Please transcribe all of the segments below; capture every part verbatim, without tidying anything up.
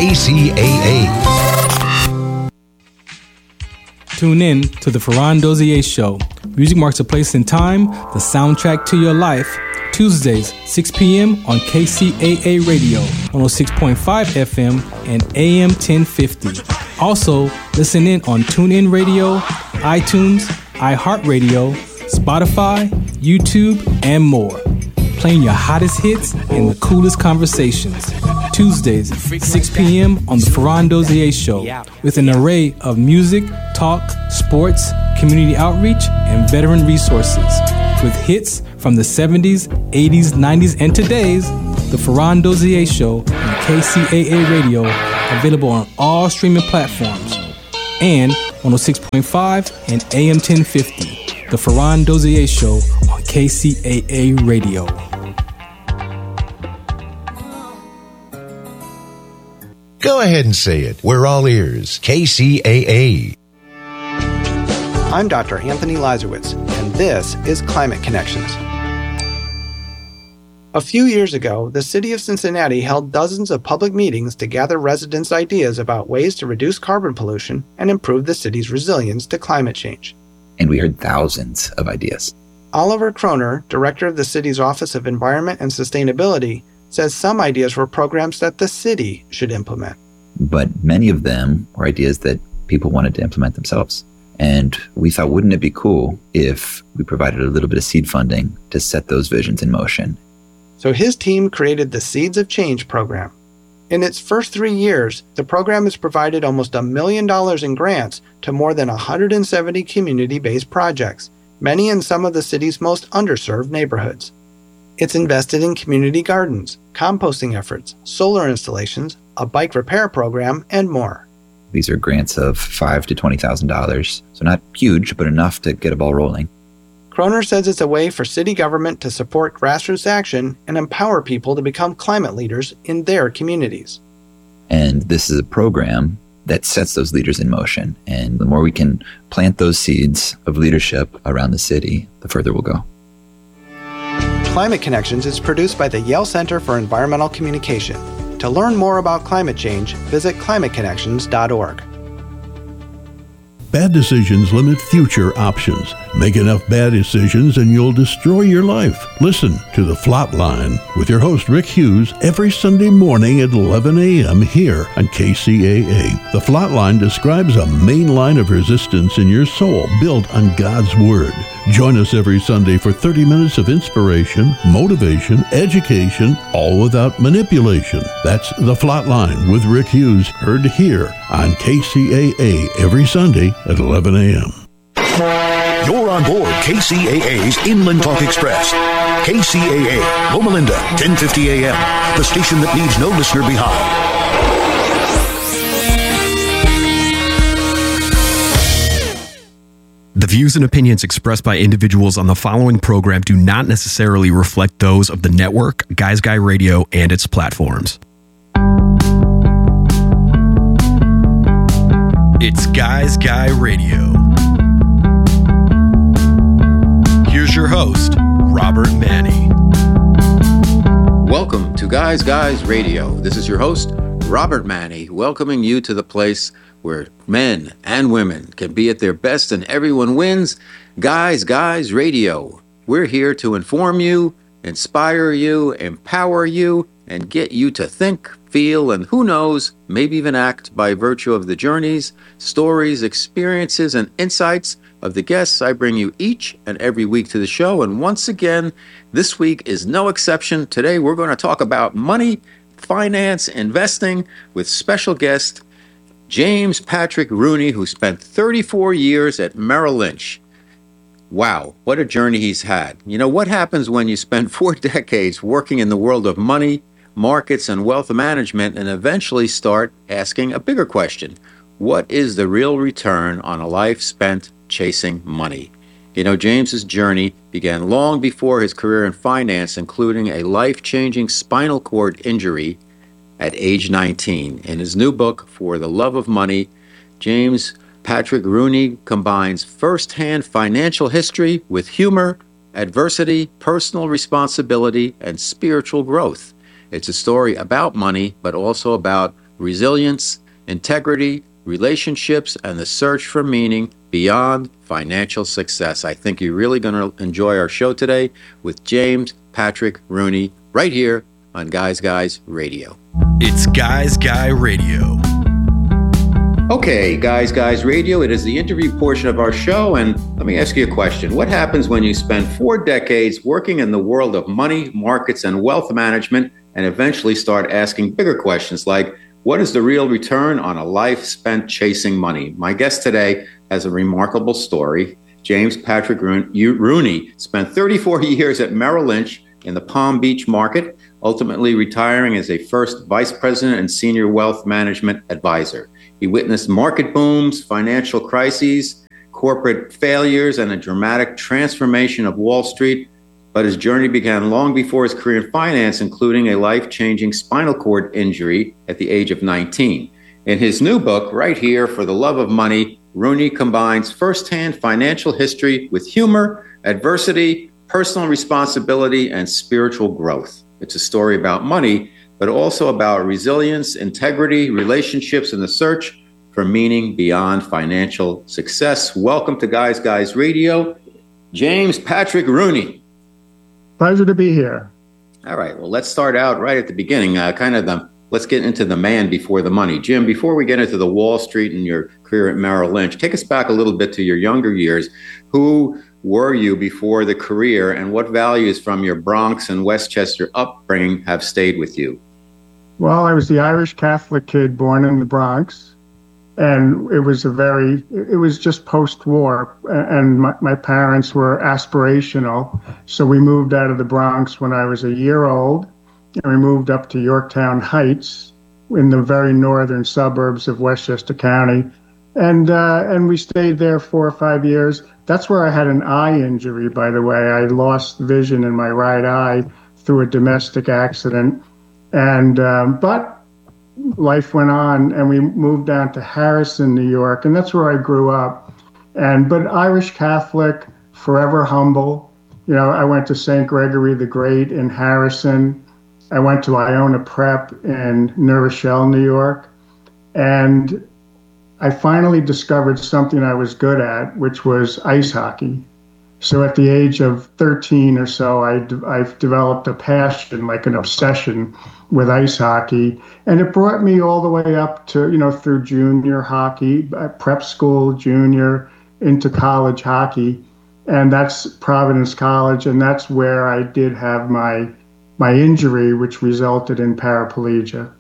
K C A A. Tune in to the Ferran Dozier Show. Music marks a place in time, the soundtrack to your life. Tuesdays, six p.m. on K C A A Radio, one oh six point five F M and A M ten fifty. Also, listen in on TuneIn Radio, iTunes, iHeartRadio, Spotify, YouTube, and more. Playing your hottest hits and the coolest conversations. Tuesdays, six p.m. on the Ferran Dozier Show, with an array of music, talk, sports, community outreach, and veteran resources. With hits from the seventies, eighties, nineties, and today's, the Ferran Dozier Show on K C A A Radio, available on all streaming platforms, and one oh six point five and A M ten fifty, the Ferran Dozier Show on K C A A Radio. Go ahead and say it. We're all ears. K C A A. I'm Doctor Anthony Lazarowitz, and this is Climate Connections. A few years ago, the city of Cincinnati held dozens of public meetings to gather residents' ideas about ways to reduce carbon pollution and improve the city's resilience to climate change. And we heard thousands of ideas. Oliver Kroner, director of the city's Office of Environment and Sustainability, says some ideas were programs that the city should implement. But many of them were ideas that people wanted to implement themselves. And we thought, wouldn't it be cool if we provided a little bit of seed funding to set those visions in motion? So his team created the Seeds of Change program. In its first three years, the program has provided almost a million dollars in grants to more than one hundred seventy community-based projects, many in some of the city's most underserved neighborhoods. It's invested in community gardens, composting efforts, solar installations, a bike repair program, and more. These are grants of five thousand to twenty thousand dollars, so not huge, but enough to get a ball rolling. Kroner says it's a way for city government to support grassroots action and empower people to become climate leaders in their communities. And this is a program that sets those leaders in motion. And the more we can plant those seeds of leadership around the city, the further we'll go. Climate Connections is produced by the Yale Center for Environmental Communication. To learn more about climate change, visit climate connections dot org. Bad decisions limit future options. Make enough bad decisions and you'll destroy your life. Listen to The Flatline with your host Rick Hughes every Sunday morning at eleven a.m. here on K C A A. The Flatline describes a main line of resistance in your soul built on God's Word. Join us every Sunday for thirty minutes of inspiration, motivation, education, all without manipulation. That's The Flatline with Rick Hughes, heard here on K C A A every Sunday at eleven a.m. You're on board K C A A's Inland Talk Express. K C A A, Loma Linda, ten fifty a.m. The station that leaves no listener behind. The views and opinions expressed by individuals on the following program do not necessarily reflect those of the network, Guys Guy Radio, and its platforms. It's Guys Guy Radio. Here's your host, Robert Manny. Welcome to Guys Guys Radio. This is your host, Robert Manny, welcoming you to the place where men and women can be at their best and everyone wins. Guys Guys Radio. We're here to inform you, inspire you, empower you, and get you to think, feel, and who knows, maybe even act by virtue of the journeys, stories, experiences, and insights of the guests I bring you each and every week to the show. And once again, this week is no exception. Today we're going to talk about money, finance, investing with special guest James Patrick Rooney, who spent thirty-four years at Merrill Lynch. Wow, what a journey he's had. You know, what happens when you spend four decades working in the world of money, markets, and wealth management and eventually start asking a bigger question? What is the real return on a life spent chasing money? You know, James's journey began long before his career in finance, including a life-changing spinal cord injury at age nineteen. In his new book, For the Love of Money, James Patrick Rooney combines first-hand financial history with humor, adversity, personal responsibility, and spiritual growth. It's a story about money, but also about resilience, integrity, relationships, and the search for meaning beyond financial success. I think you're really going to enjoy our show today with James Patrick Rooney right here on Guys Guys Radio. It's Guys Guy Radio. Okay, Guys Guys Radio, it is the interview portion of our show, and let me ask you a question. What happens when you spend four decades working in the world of money, markets, and wealth management, and eventually start asking bigger questions like, what is the real return on a life spent chasing money? My guest today has a remarkable story. James Patrick Rooney spent thirty-four years at Merrill Lynch in the Palm Beach market, ultimately retiring as a first vice president and senior wealth management advisor. He witnessed market booms, financial crises, corporate failures, and a dramatic transformation of Wall Street. But his journey began long before his career in finance, including a life-changing spinal cord injury at the age of nineteen. In his new book, right here, For the Love of Money, Rooney combines firsthand financial history with humor, adversity, personal responsibility, and spiritual growth. It's a story about money, but also about resilience, integrity, relationships, and the search for meaning beyond financial success. Welcome to Guys Guys Radio, James Patrick Rooney. Pleasure to be here. All right. Well, let's start out right at the beginning. Uh, kind of the let's get into the man before the money. Jim, before we get into the Wall Street and your career at Merrill Lynch, take us back a little bit to your younger years. Who were you before the career, and what values from your Bronx and Westchester upbringing have stayed with you? Well, I was the Irish Catholic kid born in the Bronx. And it was a very, it was just post-war, and my, my parents were aspirational. So we moved out of the Bronx when I was a year old, and we moved up to Yorktown Heights in the very northern suburbs of Westchester County. And uh, and we stayed there four or five years. That's where I had an eye injury, by the way. I lost vision in my right eye through a domestic accident. And um, but life went on, and we moved down to Harrison, New York, and that's where I grew up. And but Irish Catholic, forever humble. You know, I went to Saint Gregory the Great in Harrison. I went to Iona Prep in New Rochelle, New York. And I finally discovered something I was good at, which was ice hockey. So at the age of thirteen or so, I I've developed a passion, like an obsession with ice hockey. And it brought me all the way up to, you know, through junior hockey, prep school, junior, into college hockey. And that's Providence College. And that's where I did have my my injury, which resulted in paraplegia.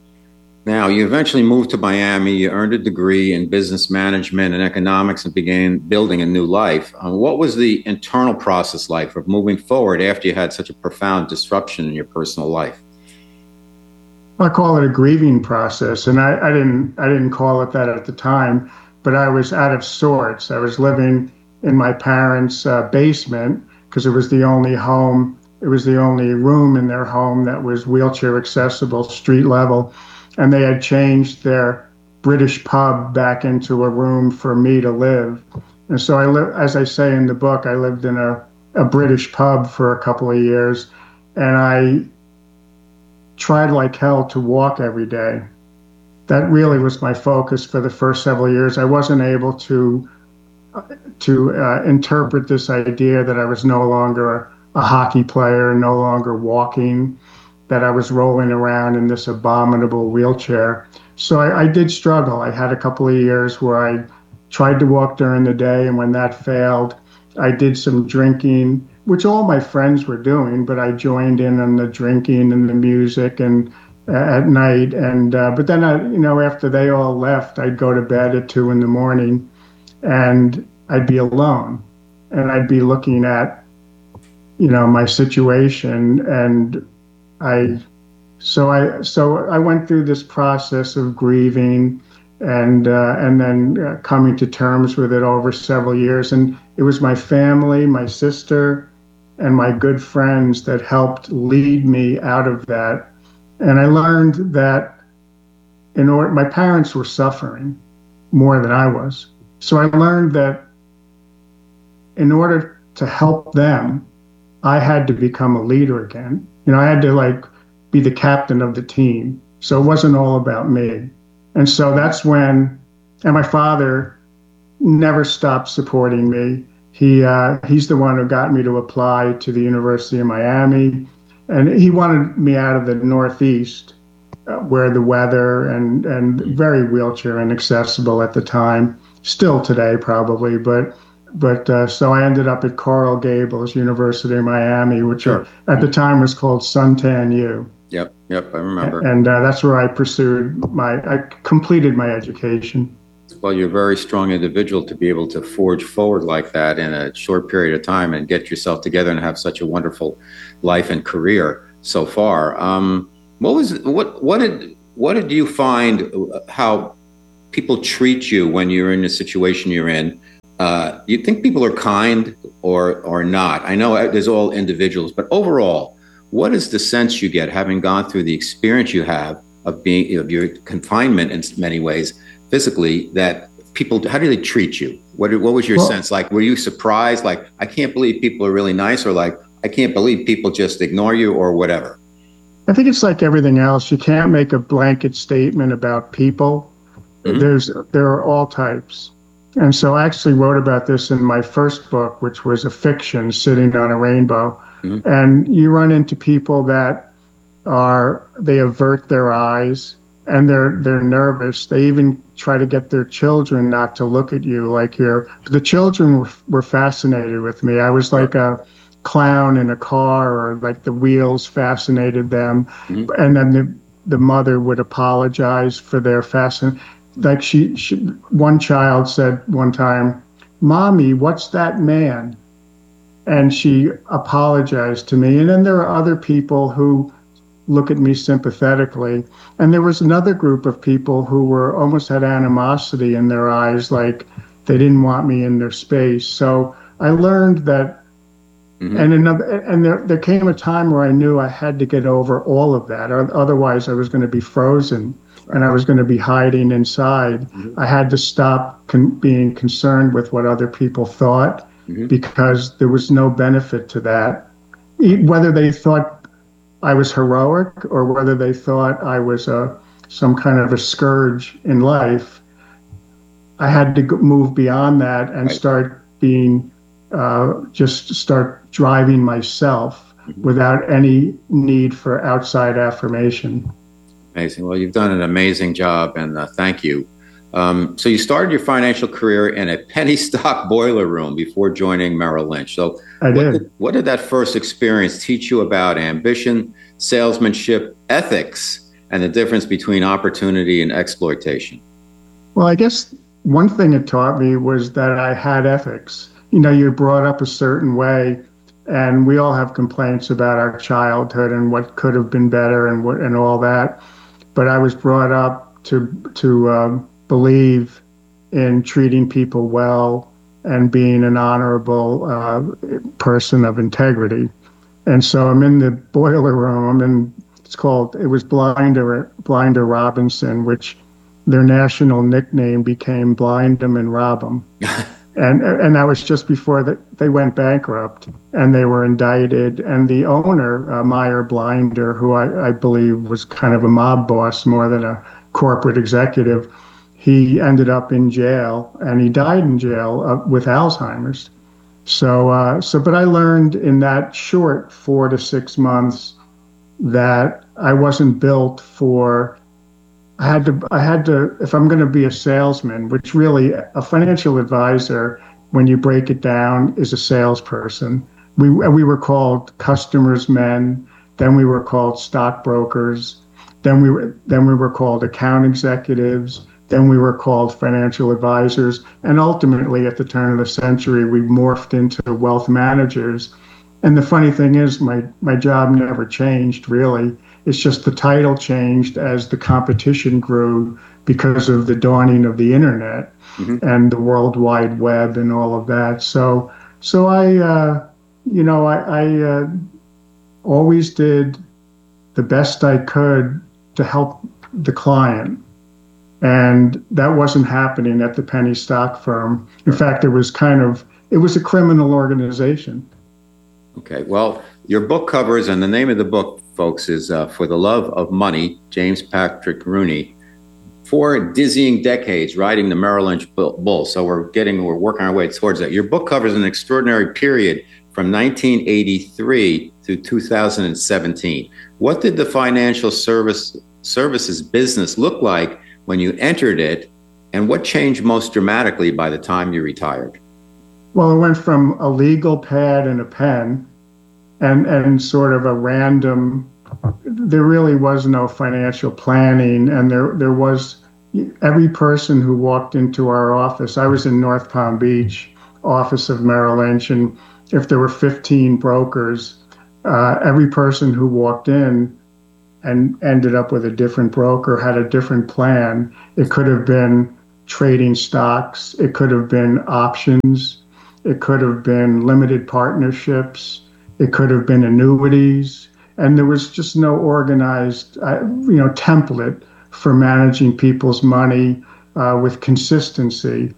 Now, you eventually moved to Miami. You earned a degree in business management and economics and began building a new life. Um, what was the internal process like of moving forward after you had such a profound disruption in your personal life? I call it a grieving process, and I, I didn't I didn't call it that at the time, but I was out of sorts. I was living in my parents' uh, basement because it was the only home, it was the only room in their home that was wheelchair accessible, street level. And they had changed their British pub back into a room for me to live. And so I lived, as I say in the book, I lived in a, a British pub for a couple of years, and I tried like hell to walk every day. That really was my focus for the first several years. I wasn't able to to uh, interpret this idea that I was no longer a hockey player, no longer walking, that I was rolling around in this abominable wheelchair. So I, I did struggle. I had a couple of years where I tried to walk during the day, and when that failed, I did some drinking, which all my friends were doing, but I joined in on the drinking and the music and uh, at night. And uh, but then, I, you know, after they all left, I'd go to bed at two in the morning, and I'd be alone, and I'd be looking at, you know, my situation. And I, so I, so I went through this process of grieving, and uh, and then uh, coming to terms with it over several years. And it was my family, my sister, and my good friends that helped lead me out of that. And I learned that in order, my parents were suffering more than I was. So I learned that in order to help them, I had to become a leader again. You know, I had to like be the captain of the team. So it wasn't all about me. And so that's when, and my father never stopped supporting me. He uh, he's the one who got me to apply to the University of Miami, and he wanted me out of the Northeast, uh, where the weather and and very wheelchair inaccessible at the time, still today probably, but but uh, so I ended up at Coral Gables University of Miami, which Sure. at the time was called Suntan U. Yep, yep, I remember. And uh, that's where I pursued my, I completed my education. Well, you're a very strong individual to be able to forge forward like that in a short period of time and get yourself together and have such a wonderful life and career so far. Um, what was what what did what did you find how people treat you when you're in the situation you're in? Uh, you think people are kind or or not? I know there's all individuals, but overall, what is the sense you get having gone through the experience you have of being of your confinement in many ways? Physically, that people, how do they treat you? What what was your well, sense? Like, were you surprised? Like, I can't believe people are really nice, or like, I can't believe people just ignore you, or whatever? I think it's like everything else. You can't make a blanket statement about people. Mm-hmm. There's there are all types. And so I actually wrote about this in my first book, which was a fiction, Sitting on a Rainbow. Mm-hmm. And you run into people that are, they avert their eyes, and they're they're nervous. They even try to get their children not to look at you like you're. The children were, were fascinated with me. I was like a clown in a car, or like the wheels fascinated them. Mm-hmm. And then the the mother would apologize for their fascination. Like she, she, one child said one time, "Mommy, what's that man?" And she apologized to me. And then there are other people who look at me sympathetically. And there was another group of people who were almost had animosity in their eyes, like they didn't want me in their space. So I learned that, mm-hmm. and another, and there, there came a time where I knew I had to get over all of that, or otherwise I was going to be frozen, and I was going to be hiding inside. Mm-hmm. I had to stop con- being concerned with what other people thought, mm-hmm. because there was no benefit to that, whether they thought I was heroic or whether they thought I was a some kind of a scourge in life. I had to move beyond that and right. start being, uh, just start driving myself mm-hmm. without any need for outside affirmation. Amazing. Well, you've done an amazing job, and uh, thank you. Um, so you started your financial career in a penny stock boiler room before joining Merrill Lynch. So I what did. did. What did that first experience teach you about ambition, salesmanship, ethics, and the difference between opportunity and exploitation? Well, I guess one thing it taught me was that I had ethics. You know, you're brought up a certain way, and we all have complaints about our childhood and what could have been better and what and all that. But I was brought up to to um, believe in treating people well and being an honorable uh, person of integrity. And so I'm in the boiler room. I'm in, it's called, it was Blinder, Blinder Robinson, which their national nickname became Blind 'em and Rob 'em. and and that was just before the, they went bankrupt, and they were indicted. And the owner, uh, Meyer Blinder, who I, I believe was kind of a mob boss more than a corporate executive, he ended up in jail, and he died in jail uh, with Alzheimer's. So, uh, so, but I learned in that short four to six months that I wasn't built for. I had to. I had to. If I'm going to be a salesman, which really a financial advisor, when you break it down, is a salesperson. We we were called customers men. Then we were called stockbrokers. Then we were then we were called account executives. Then we were called financial advisors. And ultimately, at the turn of the century, we morphed into wealth managers. And the funny thing is, my, my job never changed, really. It's just the title changed as the competition grew because of the dawning of the internet mm-hmm. and the World Wide Web and all of that. So, so I, uh, you know, I, I uh, always did the best I could to help the client. And that wasn't happening at the penny stock firm. In fact, it was kind of, it was a criminal organization. Okay. Well, your book covers, and the name of the book, folks, is uh, For the Love of Money, James Patrick Rooney. Four dizzying decades riding the Merrill Lynch bull. So we're getting, we're working our way towards that. Your book covers an extraordinary period from nineteen eighty-three to two thousand seventeen. What did the financial service services business look like when you entered it, and what changed most dramatically by the time you retired? Well, it went from a legal pad and a pen and, and sort of a random, there really was no financial planning, and there there was every person who walked into our office. I was in North Palm Beach, office of Merrill Lynch, and if there were fifteen brokers, uh, every person who walked in and ended up with a different broker had a different plan. It could have been trading stocks, it could have been options, it could have been limited partnerships, it could have been annuities. And there was just no organized, uh, you know, template for managing people's money uh, with consistency.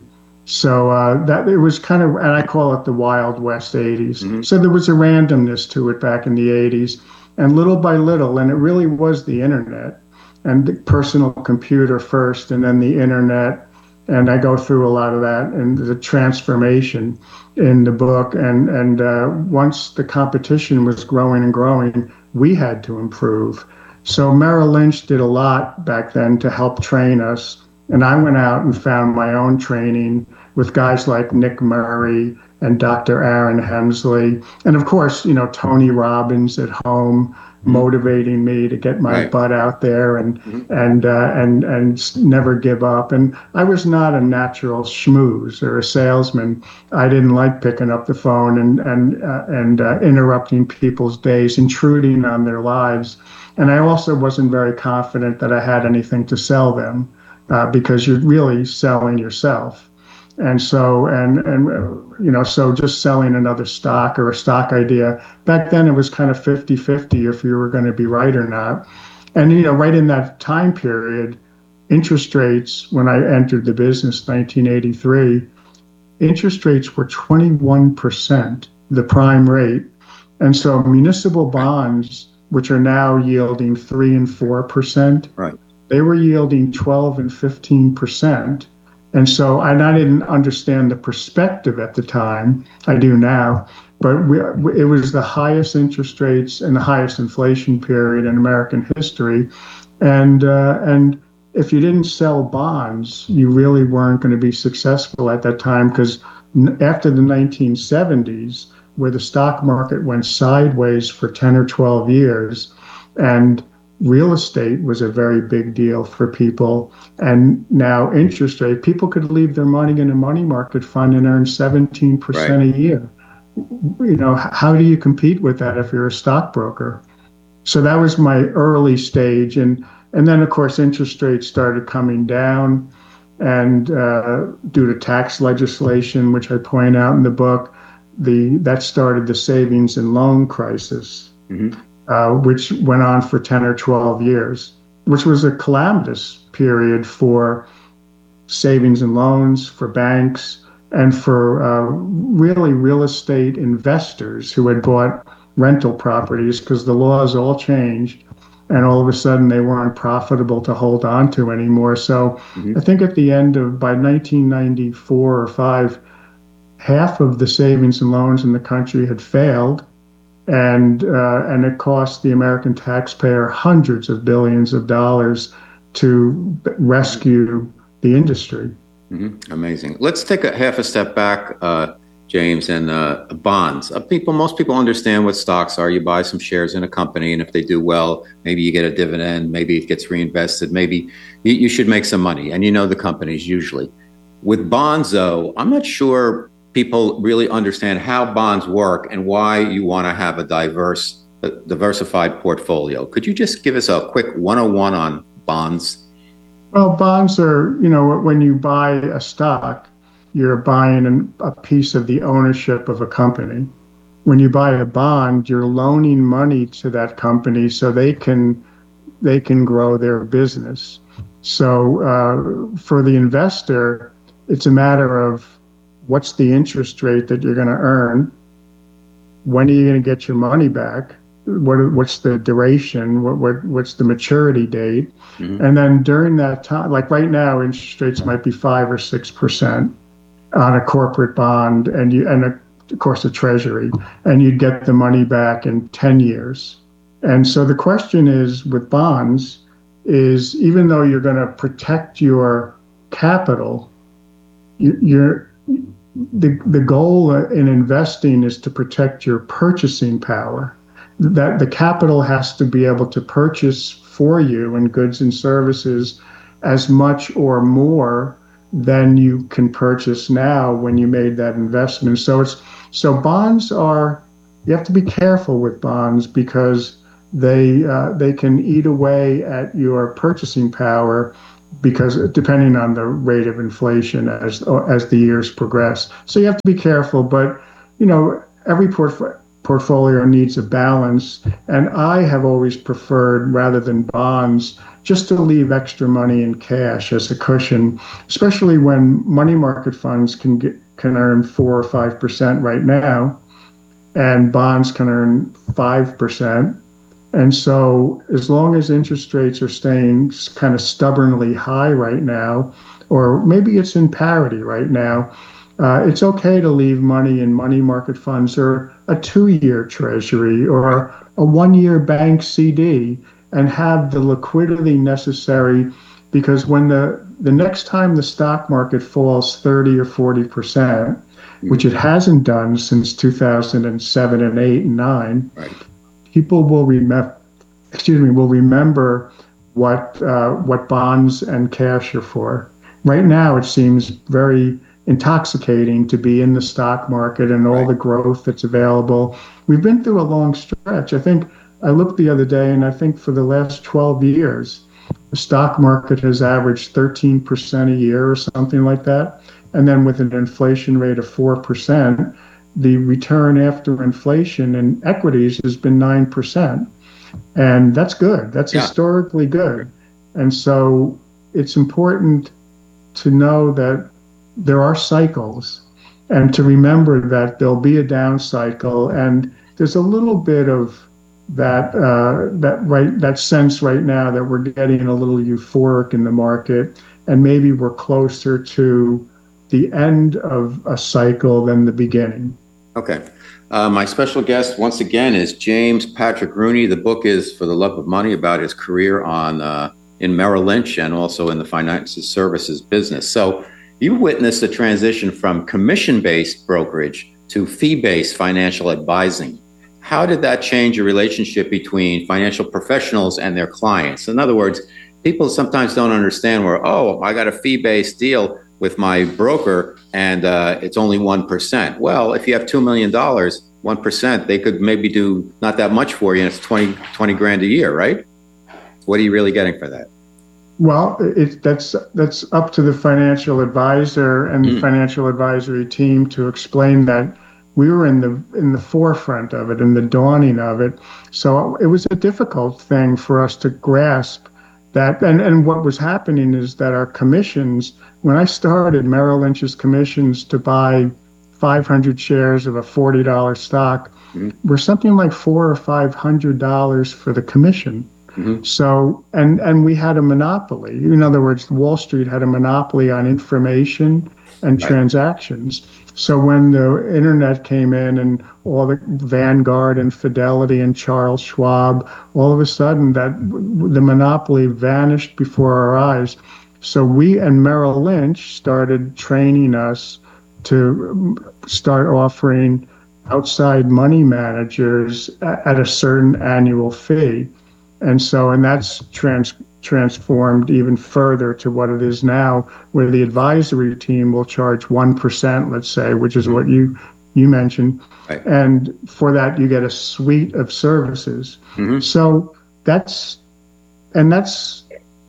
So uh, that it was kind of, and I call it the Wild West eighties. Mm-hmm. So there was a randomness to it back in the eighties, and little by little, and it really was the internet and the personal computer first, and then the internet. And I go through a lot of that and the transformation in the book. And, and uh, once the competition was growing and growing, we had to improve. So Merrill Lynch did a lot back then to help train us. And I went out and found my own training with guys like Nick Murray and Doctor Aaron Hemsley. And of course, you know, Tony Robbins at home, motivating me to get my right. butt out there and mm-hmm. and uh, and and never give up. And I was not a natural schmooze or a salesman. I didn't like picking up the phone and and uh, and uh, interrupting people's days, intruding on their lives. And I also wasn't very confident that I had anything to sell them uh, because you're really selling yourself. And so, and, and, you know, so just selling another stock or a stock idea, back then it was kind of fifty-fifty if you were going to be right or not. And, you know, right in that time period, interest rates, when I entered the business, nineteen eighty-three, interest rates were twenty-one percent, the prime rate. And so municipal bonds, which are now yielding three and four percent, right. they were yielding twelve and fifteen percent. And so and I didn't understand the perspective at the time. I do now. But we, it was the highest interest rates and the highest inflation period in American history. And uh, and if you didn't sell bonds, you really weren't going to be successful at that time, because after the nineteen seventies, where the stock market went sideways for ten or twelve years, and real estate was a very big deal for people. And now interest rate, people could leave their money in a money market fund and earn seventeen percent right. a year. You know, how do you compete with that if you're a stockbroker? So that was my early stage. And, and then, of course, interest rates started coming down. And uh, due to tax legislation, which I point out in the book, the that started the savings and loan crisis. Mm-hmm. Uh, which went on for ten or twelve years, which was a calamitous period for savings and loans, for banks, and for uh, really real estate investors who had bought rental properties, because the laws all changed and all of a sudden they weren't profitable to hold on to anymore. So mm-hmm. I think at the end of, by nineteen ninety-four or five, half of the savings and loans in the country had failed. And uh, and it cost the American taxpayer hundreds of billions of dollars to rescue the industry. Mm-hmm. Amazing. Let's take a half a step back, uh, James, and uh, bonds. Uh, people, most people understand what stocks are. You buy some shares in a company, and if they do well, maybe you get a dividend, maybe it gets reinvested, maybe you, you should make some money, and you know the companies usually. With bonds, though, I'm not sure people really understand how bonds work and why you want to have a diverse, a diversified portfolio. Could you just give us a quick one oh one on bonds? Well, bonds are, you know, when you buy a stock, you're buying an, a piece of the ownership of a company. When you buy a bond, you're loaning money to that company so they can they can grow their business. So uh, for the investor, it's a matter of what's the interest rate that you're going to earn? when are you going to get your money back? What what's the duration? What what what's the maturity date? Mm-hmm. And then during that time, like right now, interest rates might be five or six percent on a corporate bond, and you and a, of course a treasury, and you'd get the money back in ten years. And so the question is with bonds is, even though you're going to protect your capital, you, you're the the goal in investing is to protect your purchasing power. That the capital has to be able to purchase for you in goods and services as much or more than you can purchase now when you made that investment. So it's so bonds are, you have to be careful with bonds because they uh, they can eat away at your purchasing power, because depending on the rate of inflation as as the years progress. So you have to be careful, but you know, every portfolio portfolio needs a balance, and I have always preferred, rather than bonds, just to leave extra money in cash as a cushion, especially when money market funds can get can earn four or five percent right now, and bonds can earn five percent. And so as long as interest rates are staying kind of stubbornly high right now, or maybe it's in parity right now, uh, it's okay to leave money in money market funds or a two-year treasury or a one-year bank C D and have the liquidity necessary, because when the, the next time the stock market falls thirty or forty percent, which it hasn't done since two thousand seven and eight and nine, right, people will remember, excuse me, will remember what uh, what bonds and cash are for. Right now, it seems very intoxicating to be in the stock market and all right. the growth that's available. We've been through a long stretch. I think I looked the other day, and I think for the last twelve years, the stock market has averaged thirteen percent a year or something like that. And then with an inflation rate of four percent, the return after inflation in equities has been nine percent. And that's good. That's yeah. historically good. And so it's important to know that there are cycles, and to remember that there'll be a down cycle. And there's a little bit of that uh, that right that sense right now that we're getting a little euphoric in the market, and maybe we're closer to the end of a cycle than the beginning. Okay. Uh, my special guest once again is James Patrick Rooney. The book is For the Love of Money, about his career on uh, in Merrill Lynch and also in the financial services business. So you witnessed the transition from commission-based brokerage to fee-based financial advising. How did that change your relationship between financial professionals and their clients? In other words, people sometimes don't understand where, oh, I got a fee-based deal with my broker and uh, it's only one percent. Well, if you have two million dollars, one percent, they could maybe do not that much for you, and it's twenty, twenty grand a year, right? What are you really getting for that? Well, it, that's that's up to the financial advisor and the mm. financial advisory team to explain that. We were in the in the forefront of it, in the dawning of it. So it was a difficult thing for us to grasp that. And, and what was happening is that our commissions, when I started, Merrill Lynch's commissions to buy five hundred shares of a forty dollars stock mm-hmm. were something like four or five hundred dollars for the commission. Mm-hmm. So, and, and we had a monopoly. In other words, Wall Street had a monopoly on information and right. transactions. So when the internet came in and all the Vanguard and Fidelity and Charles Schwab, all of a sudden that the monopoly vanished before our eyes. So we and Merrill Lynch started training us to start offering outside money managers at a certain annual fee. And so, and that's trans, transformed even further to what it is now, where the advisory team will charge one percent, let's say, which is what you, you mentioned. Right. And for that, you get a suite of services. Mm-hmm. So that's, and that's,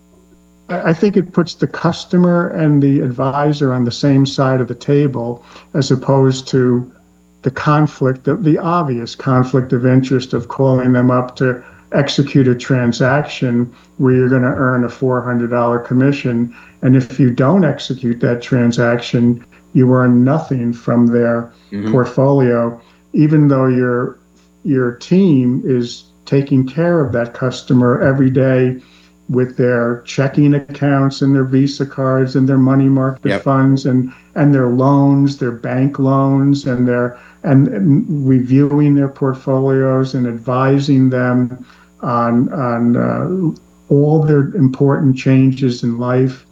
I think it puts the customer and the advisor on the same side of the table, as opposed to the conflict, the, the obvious conflict of interest of calling them up to execute a transaction where you're going to earn a four hundred dollars commission. And if you don't execute that transaction, you earn nothing from their mm-hmm. portfolio. even though your your team is taking care of that customer every day with their checking accounts and their Visa cards and their money market Yep. funds and and their loans, their bank loans, and their and, and reviewing their portfolios and advising them on on uh, all their important changes in life.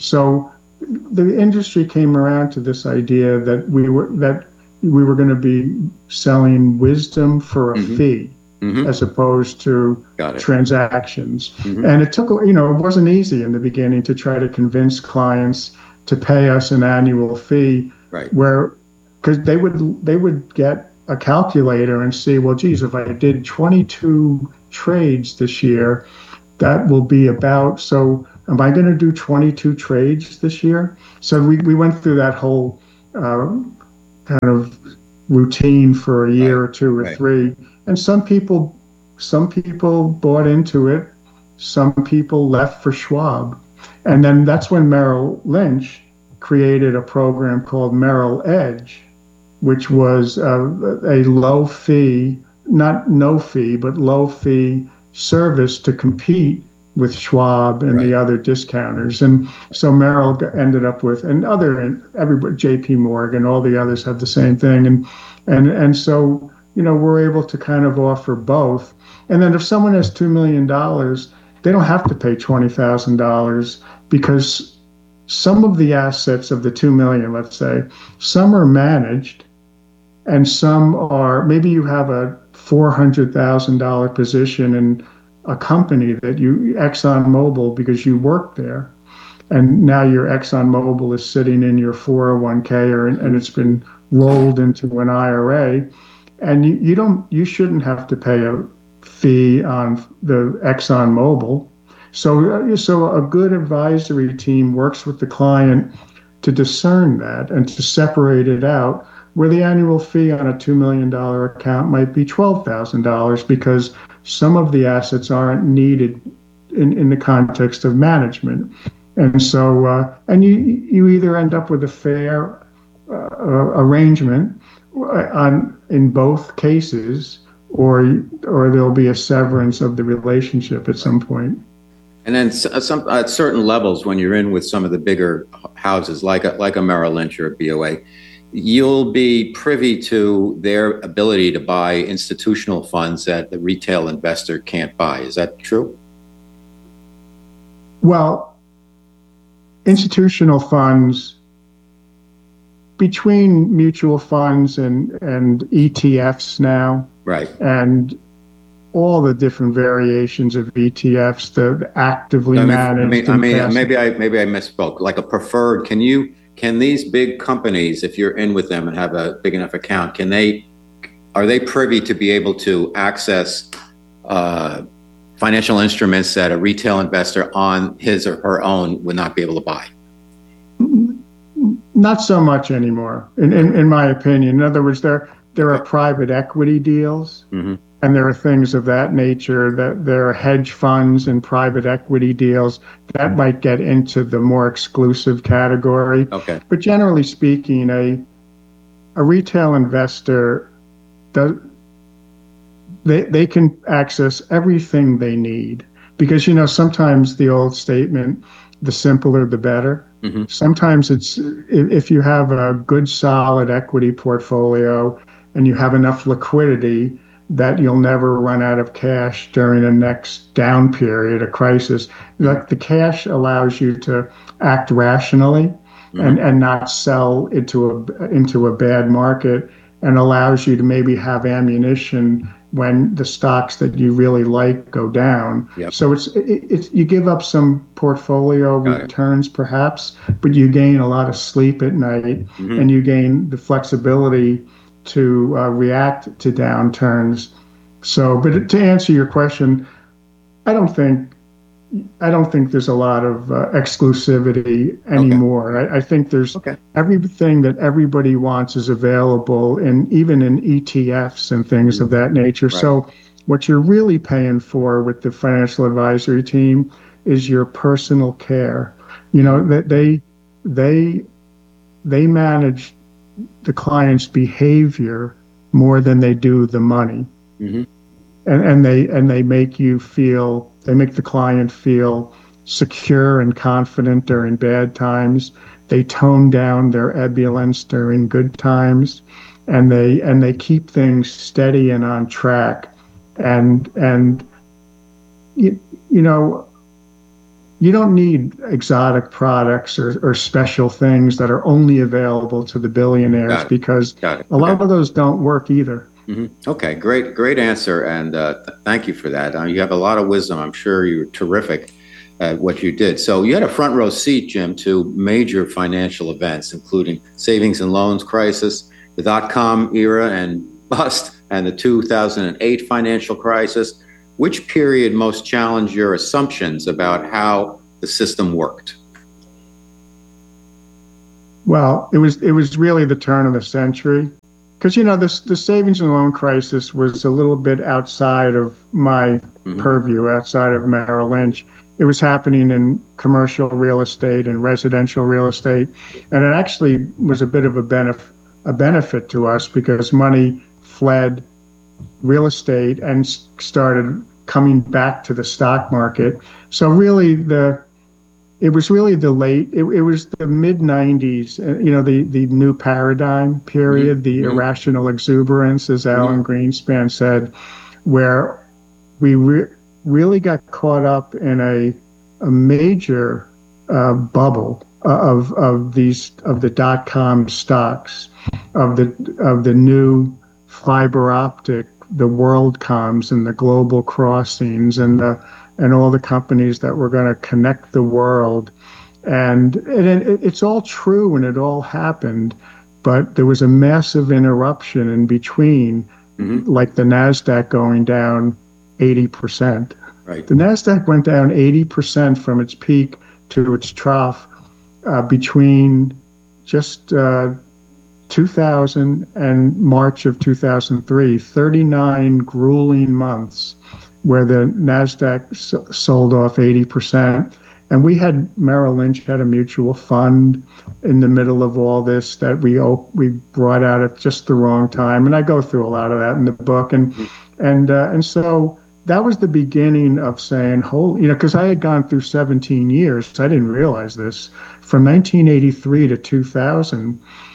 So the industry came around to this idea that we were that we were going to be selling wisdom for a Mhm. fee, Mhm. as opposed to Got it. transactions. Mhm. And it took, you know, it wasn't easy in the beginning to try to convince clients to pay us an annual fee, Right. where, because they would they would get a calculator and see, well, geez, if I did twenty-two trades this year, that will be about, so am I going to do twenty-two trades this year? So we, we went through that whole uh, kind of routine for a year Right, or two or right. three. And some people, some people bought into it. Some people left for Schwab. And then that's when Merrill Lynch created a program called Merrill Edge, which was uh, a low fee, not no fee, but low fee service to compete with Schwab and Right. the other discounters. And so Merrill g- ended up with, and other, everybody, J P Morgan, all the others have the same thing. And, and, and so, you know, we're able to kind of offer both. And then if someone has two million dollars, they don't have to pay twenty thousand dollars, because some of the assets of the two million dollars, let's say, some are managed and some are, maybe you have a four hundred thousand dollars position in a company that you, ExxonMobil, because you work there. And now your ExxonMobil is sitting in your four oh one k, or, and it's been rolled into an I R A. And you, you don't, you shouldn't have to pay a fee on the ExxonMobil. So, so a good advisory team works with the client to discern that and to separate it out, where the annual fee on a two million dollars account might be twelve thousand dollars, because some of the assets aren't needed in, in the context of management. And so, uh, and you, you either end up with a fair uh, arrangement on in both cases, or or there'll be a severance of the relationship at some point. And then s- some at certain levels, when you're in with some of the bigger houses, like a, like a Merrill Lynch or a B O A, you'll be privy to their ability to buy institutional funds that the retail investor can't buy. Is that true? Well, institutional funds, between mutual funds and, and E T Fs now, Right. and all the different variations of E T Fs, the actively I mean, managed. I mean, I and mean passive. maybe I maybe I misspoke. Like a preferred, can you can these big companies, if you're in with them and have a big enough account, can they are they privy to be able to access uh, financial instruments that a retail investor on his or her own would not be able to buy? Not so much anymore, in, in, in my opinion. In other words, there there are private equity deals, Mm-hmm. and there are things of that nature. That there are hedge funds and private equity deals that might get into the more exclusive category. Okay. But generally speaking, a a retail investor does they they can access everything they need, because you know sometimes the old statement, the simpler the better. Mm-hmm. Sometimes it's if you have a good solid equity portfolio and you have enough liquidity that you'll never run out of cash during the next down period, a crisis. Like the cash allows you to act rationally Mm-hmm. and, and not sell into a into a bad market, and allows you to maybe have ammunition when the stocks that you really like go down. Yep. So it's it, it's you give up some portfolio Got it. returns perhaps, but you gain a lot of sleep at night, Mhm. and you gain the flexibility to uh, react to downturns. So, but to answer your question, I don't think I don't think there's a lot of uh, exclusivity anymore. I, I think there's Okay. everything that everybody wants is available, and even in E T Fs and things of that nature. Right. So what you're really paying for with the financial advisory team is your personal care. You know, that they they they manage the client's behavior more than they do the money. Mm-hmm. And, and they and they make you feel, they make the client feel secure and confident during bad times. They tone down their ebullience during good times, and they and they keep things steady and on track. And and you, you know, you don't need exotic products or, or special things that are only available to the billionaires, because a lot okay. of those don't work either. Mm-hmm. Okay, great, great answer, and uh, th- thank you for that. Uh, you have a lot of wisdom. I'm sure you're terrific at what you did. So you had a front row seat, Jim, to major financial events, including savings and loans crisis, the dot-com era and bust, and the two thousand eight financial crisis. Which period most challenged your assumptions about how the system worked? Well, it was it was really the turn of the century. Because, you know, this, the savings and loan crisis was a little bit outside of my mm-hmm. purview, outside of Merrill Lynch. It was happening in commercial real estate and residential real estate. And it actually was a bit of a, benef- a benefit to us, because money fled real estate and started coming back to the stock market. So really, the it was really the late, it, it was the mid nineties, uh, you know, the, the new paradigm period, mm-hmm. the mm-hmm. irrational exuberance, as Alan mm-hmm. Greenspan said, where we re- really got caught up in a, a major uh, bubble of of these of the dot-com stocks, of the of the new fiber optic, the WorldComs and the Global Crossings and the and all the companies that were going to connect the world. And, and it, it's all true and it all happened, but there was a massive interruption in between, mm-hmm. like the NASDAQ going down eighty percent. Right. The NASDAQ went down eighty percent from its peak to its trough uh, between just uh, two thousand and March of two thousand three, thirty-nine grueling months where the NASDAQ s- sold off eighty percent. And we had, Merrill Lynch had a mutual fund in the middle of all this that we op- we brought out at just the wrong time. And I go through a lot of that in the book. And and uh, and so that was the beginning of saying, holy, you know, because I had gone through seventeen years. So I didn't realize this. From nineteen eighty-three to two thousand,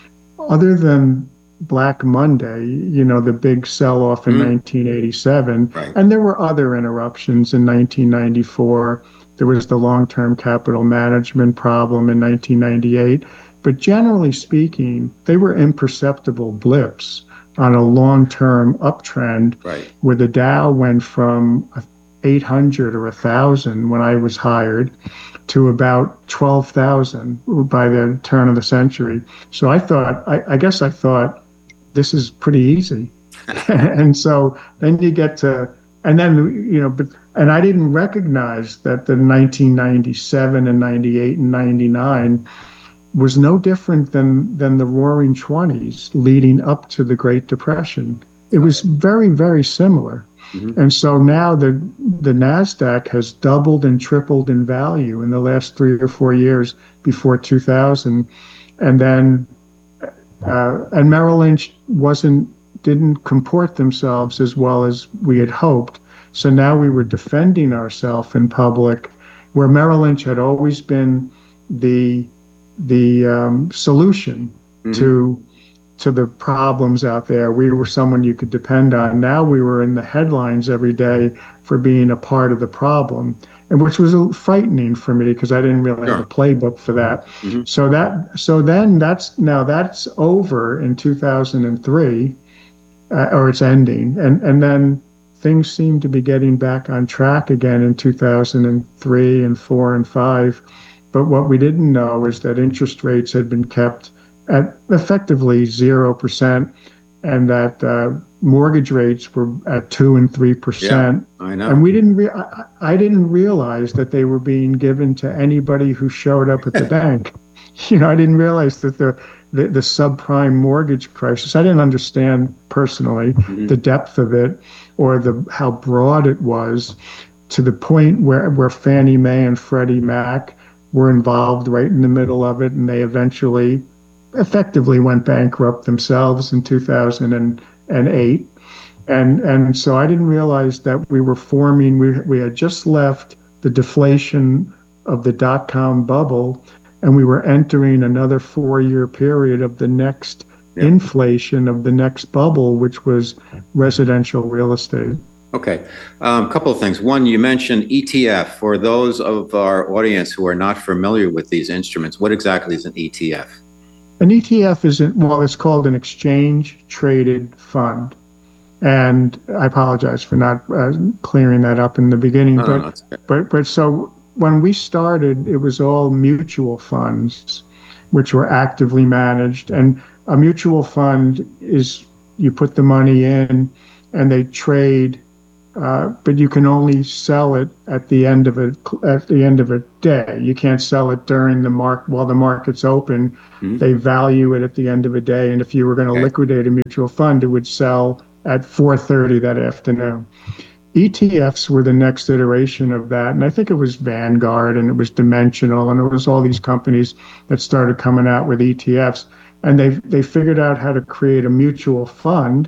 other than Black Monday, you know, the big sell-off in mm. nineteen eighty-seven, right. and there were other interruptions in nineteen ninety-four. There was the long-term capital management problem in nineteen ninety-eight. But generally speaking, they were imperceptible blips on a long-term uptrend, right. where the Dow went from eight hundred or one thousand when I was hired to about twelve thousand by the turn of the century. So I thought, I, I guess I thought, this is pretty easy. And so then you get to, and then, you know, but, and I didn't recognize that the nineteen ninety-seven and ninety-eight and ninety-nine was no different than, than the roaring twenties leading up to the Great Depression. It was very, very similar. Mm-hmm. And so now the the NASDAQ has doubled and tripled in value in the last three or four years before two thousand. And then, uh, and Merrill Lynch wasn't, didn't comport themselves as well as we had hoped. So now we were defending ourselves in public, where Merrill Lynch had always been the the um, solution mm-hmm. to to the problems out there. We were someone you could depend on. Now we were in the headlines every day for being a part of the problem, and which was frightening for me because I didn't really sure. have a playbook for that. Mm-hmm. So that so then that's now that's over in two thousand three, uh, or it's ending, and and then things seem to be getting back on track again in two thousand three and four and five. But what we didn't know is that interest rates had been kept at effectively zero percent, and that uh, mortgage rates were at two and three percent. Yeah, I know. And we didn't. Re- I, I didn't realize that they were being given to anybody who showed up at the bank. You know, I didn't realize that the, the the subprime mortgage crisis. I didn't understand personally mm-hmm. the depth of it, or the how broad it was, to the point where where Fannie Mae and Freddie Mac were involved right in the middle of it, and they eventually effectively went bankrupt themselves in two thousand eight. And and so I didn't realize that we were forming, we, we had just left the deflation of the dot-com bubble, and we were entering another four-year period of the next yep. inflation of the next bubble, which was residential real estate. Okay. A um, couple of things. One, you mentioned E T F. For those of our audience who are not familiar with these instruments, what exactly is an E T F? An E T F is, well, it's called an exchange-traded fund. And I apologize for not uh, clearing that up in the beginning. No, but, no, okay. but but so when we started, it was all mutual funds, which were actively managed. And a mutual fund is you put the money in, and they trade, uh, but you can only sell it at the end of a at the end of a day. You can't sell it during the mark while the market's open. Mm-hmm. They value it at the end of a day. And if you were going to okay. liquidate a mutual fund, it would sell at four thirty that afternoon. E T Fs were the next iteration of that. And I think it was Vanguard, and it was Dimensional, and it was all these companies that started coming out with E T Fs. And they they figured out how to create a mutual fund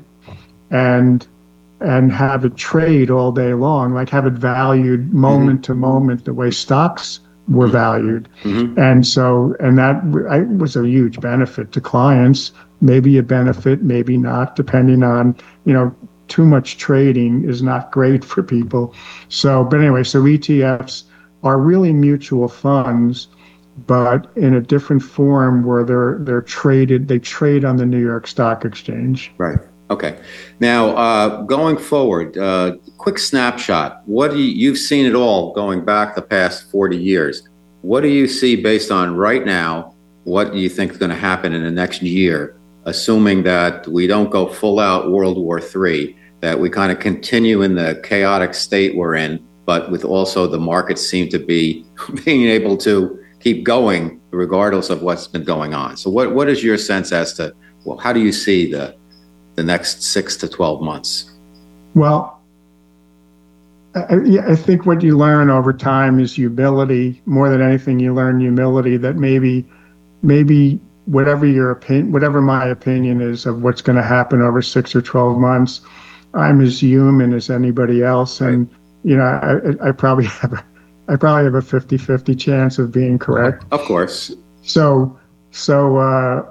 and and have it trade all day long, like have it valued moment mm-hmm. to moment the way stocks were valued. Mm-hmm. And so, and that I, was a huge benefit to clients. Maybe a benefit, maybe not, depending on, you know, too much trading is not great for people. So, but anyway, so E T Fs are really mutual funds, but in a different form where they're they're traded, they trade on the New York Stock Exchange. Right. Okay. Now, uh, going forward, uh, quick snapshot. What do you, you've seen it all going back the past forty years. What do you see based on right now? What do you think is going to happen in the next year? Assuming that we don't go full out World War Three, that we kind of continue in the chaotic state we're in, but with also the markets seem to be being able to keep going regardless of what's been going on. So what, what is your sense as to, well, how do you see the the next six to twelve months? Well, I, I think what you learn over time is humility. More than anything, you learn humility that maybe, maybe whatever your opinion, whatever my opinion is of what's going to happen over six or twelve months, I'm as human as anybody else. And, right. you know, I, I probably have a, I probably have a fifty-fifty chance of being correct. Of course. So, so, uh,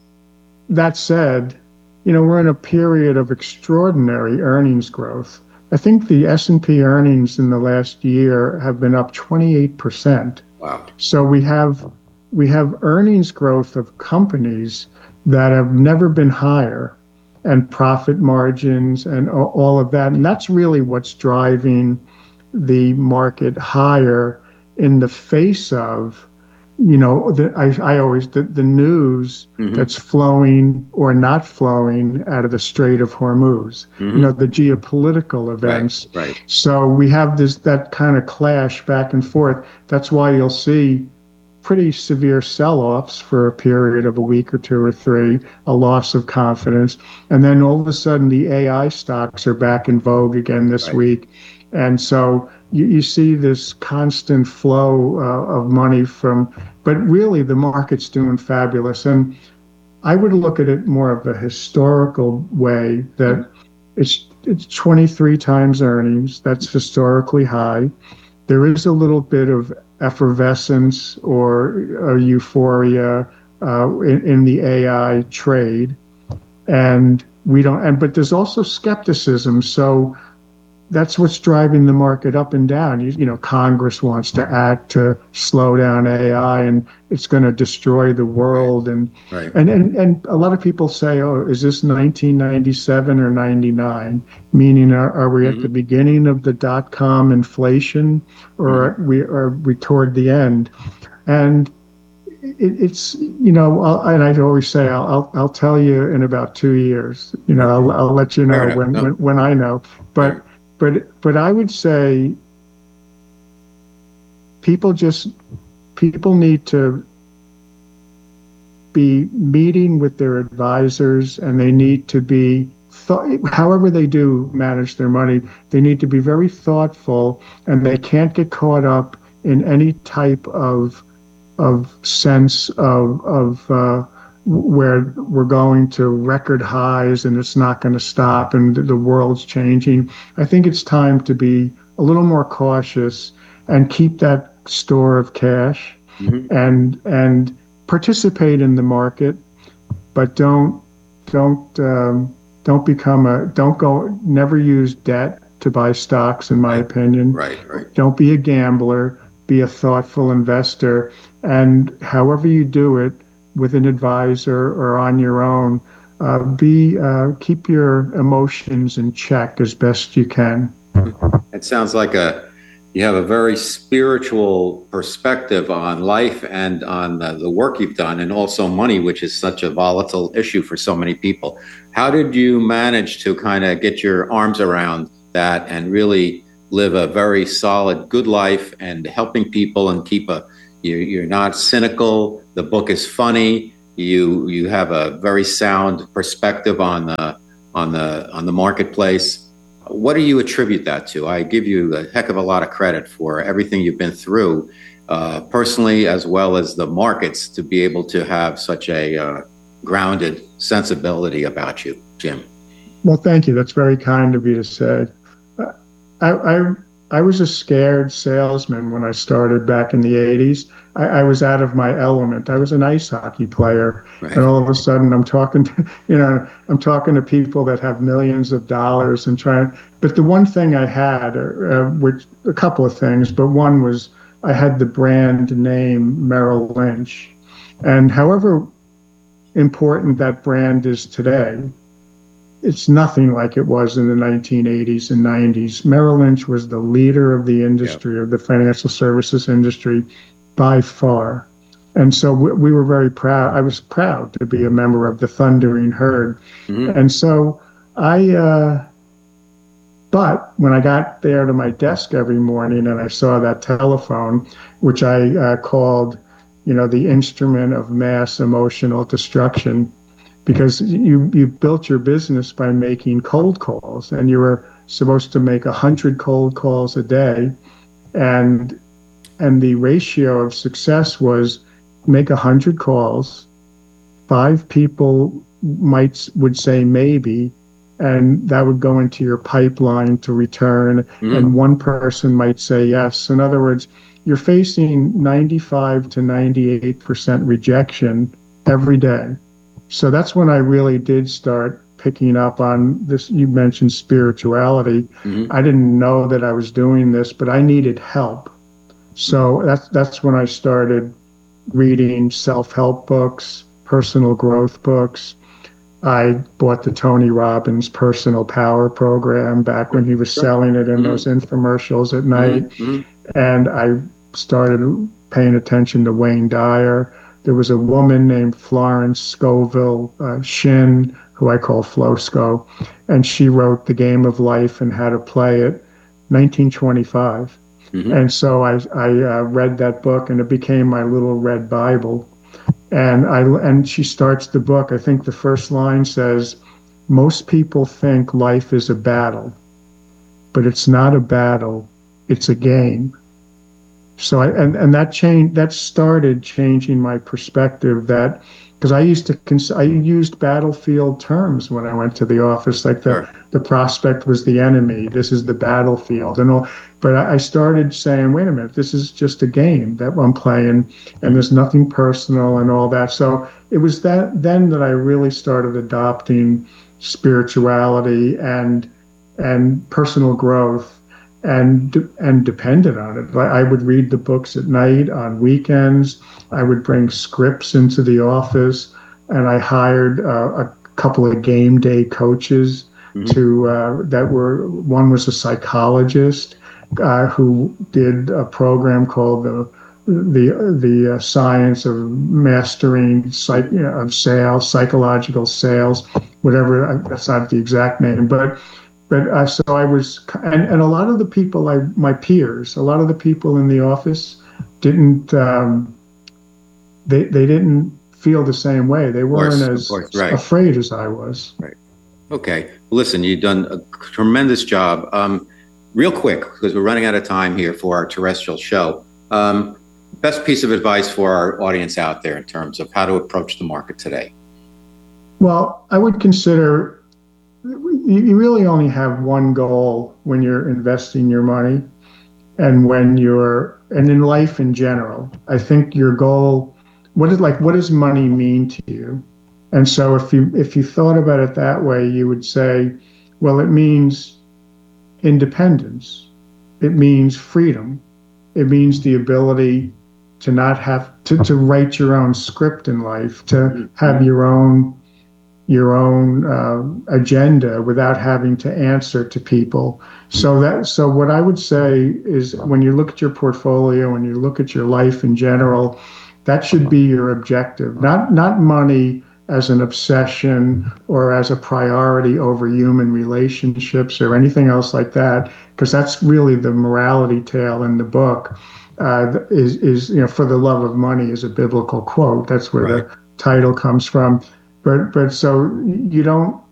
that said, you know, we're in a period of extraordinary earnings growth. I think the S and P earnings in the last year have been up twenty-eight percent. Wow. So we have, we have earnings growth of companies that have never been higher, and profit margins and all of that. And that's really what's driving the market higher in the face of, you know, the, I, I always, the, the news mm-hmm. that's flowing or not flowing out of the Strait of Hormuz, mm-hmm. you know, the geopolitical events. Right, right. So we have this, that kind of clash back and forth. That's why you'll see pretty severe sell-offs for a period of a week or two or three, a loss of confidence. And then all of a sudden the A I stocks are back in vogue again this right. week. And so you, you see this constant flow uh, of money from, but really the market's doing fabulous. And I would look at it more of a historical way that it's it's twenty-three times earnings. That's historically high. There is a little bit of effervescence or a euphoria uh, in, in the A I trade, and we don't. And but there's also skepticism. So that's what's driving the market up and down. You, you know, Congress wants to act to slow down A I, and it's going to destroy the world. And, right. and and and a lot of people say, "Oh, is this nineteen ninety-seven or ninety-nine?" Meaning, are, are we mm-hmm. at the beginning of the dot-com inflation, or mm-hmm. are we are we toward the end? And it, it's you know, I'll, and I always say, I'll, I'll I'll tell you in about two years. You know, I'll I'll let you know when, no. when when I know, but. Right. But but I would say people just people need to be meeting with their advisors, and they need to be th- however they do manage their money, they need to be very thoughtful, and they can't get caught up in any type of of sense of of uh, where we're going to record highs and it's not going to stop and the world's changing. I think it's time to be a little more cautious and keep that store of cash mm-hmm. and and participate in the market, but don't don't um, don't become a don't go never use debt to buy stocks, in my right. opinion. Right, right. Don't be a gambler. Be a thoughtful investor, and however you do it, with an advisor or on your own, uh, be uh, keep your emotions in check as best you can. It sounds like a you have a very spiritual perspective on life and on the, the work you've done, and also money, which is such a volatile issue for so many people. How did you manage to kind of get your arms around that and really live a very solid, good life and helping people and keep a, you're, you're not cynical. The book is funny. You, you have a very sound perspective on the, on the, on the marketplace. What do you attribute that to? I give you a heck of a lot of credit for everything you've been through, uh, personally, as well as the markets, to be able to have such a uh, grounded sensibility about you, Jim. Well, thank you. That's very kind of you to say. I, I I was a scared salesman when I started back in the eighties. I, I was out of my element. I was an ice hockey player, right. And all of a sudden I'm talking to, you know, I'm talking to people that have millions of dollars and trying. But the one thing I had, uh, which a couple of things, but one was I had the brand name Merrill Lynch, and however important that brand is today, it's nothing like it was in the nineteen eighties and nineties. Merrill Lynch was the leader of the industry, yep. of the financial services industry by far. And so we, we were very proud. I was proud to be a member of the Thundering Herd. Mm-hmm. And so I, uh, but when I got there to my desk every morning and I saw that telephone, which I uh, called, you know, the instrument of mass emotional destruction, because you, you built your business by making cold calls, and you were supposed to make one hundred cold calls a day. And and the ratio of success was make one hundred calls, five people might would say maybe, and that would go into your pipeline to return, mm. and one person might say yes. In other words, you're facing ninety-five to ninety-eight percent rejection every day. So that's when I really did start picking up on this. You mentioned spirituality. Mm-hmm. I didn't know that I was doing this, but I needed help. So that's that's when I started reading self-help books, personal growth books. I bought the Tony Robbins Personal Power Program back when he was selling it in mm-hmm. those infomercials at night. Mm-hmm. And I started paying attention to Wayne Dyer. There was a woman named Florence Scovel uh, Shinn, who I call Flosco, and she wrote The Game of Life and How to Play It, nineteen twenty-five. Mm-hmm. And so I, I uh, read that book, and it became my little red Bible. And I and she starts the book. I think the first line says, "Most people think life is a battle, but it's not a battle; it's a game." So I, and, and that changed, that started changing my perspective, that because I used to, cons- I used battlefield terms when I went to the office, like the, sure. the prospect was the enemy. This is the battlefield and all. But I, I started saying, wait a minute, this is just a game that I'm playing and there's nothing personal and all that. So it was that then that I really started adopting spirituality and, and personal growth. And and depended on it. I would read the books at night, on weekends. I would bring scripts into the office, and I hired uh, a couple of game day coaches mm-hmm. to uh, that were. One was a psychologist uh, who did a program called the the the uh, science of mastering psych, you know, of sales, psychological sales, whatever. That's not the exact name, but. But uh, so I was, and, and a lot of the people, I my peers, a lot of the people in the office didn't, um, they they didn't feel the same way. They weren't as right. afraid as I was. Right. Okay. Listen, you've done a tremendous job. Um, real quick, because we're running out of time here for our terrestrial show. Um, best piece of advice for our audience out there in terms of how to approach the market today. Well, I would consider you really only have one goal when you're investing your money, and when you're and in life in general. I think your goal, what is like, what does money mean to you? And so if you if you thought about it that way, you would say, well, it means independence. It means freedom. It means the ability to not have to, to write your own script in life, to have your own your own uh, agenda without having to answer to people. So that so what I would say is, when you look at your portfolio and you look at your life in general, that should be your objective. Not not money as an obsession or as a priority over human relationships or anything else like that, because that's really the morality tale in the book. Uh, is is you know, for the love of money is a biblical quote. That's where right. the title comes from. But but so you don't